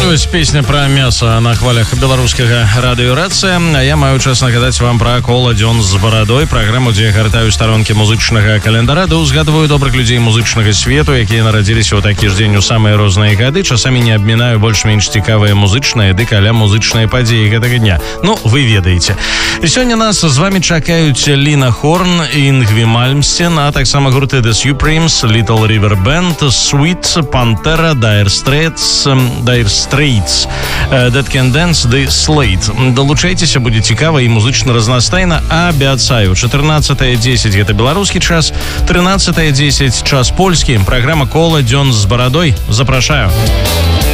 Вось песня пра мяса на хвалях беларускага радыёрацыя. А я маю час нагадаць вам пра кола дзён з барадой, праграму, дзе я гартаю старонкі музычнага календара, да узгадваю добрых людзей музычнага свету, якія нарадзіліся ў такі ж дзень у самыя розныя гады. Часамі не абмінаю больш-менш цікавыя музычныя ды каля музычныя падзеі гэтага дня. Ну, вы ведаеце. І сёння нас з вами чакаюць Ліна Хорн, Інгві Мальмстен, а таксама гурты The Supremes, Little River Band, Sweet, Pantera, Dire Straits, Dead Can Dance, The Slate. Долучайцеся, будзе цікава і музычна разнастайна. Абяцаю, 14:10 гэта беларускі час, 13:10 час польскі. Праграма «Кола дзён з барадой». Запрашаю.